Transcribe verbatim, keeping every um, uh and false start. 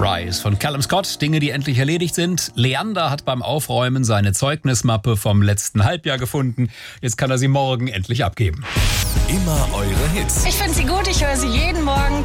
Rise von Callum Scott, Dinge, die endlich erledigt sind. Leander hat beim Aufräumen seine Zeugnismappe vom letzten Halbjahr gefunden. Jetzt kann er sie morgen endlich abgeben. Immer eure Hits. Ich finde sie gut, ich höre sie jeden Morgen.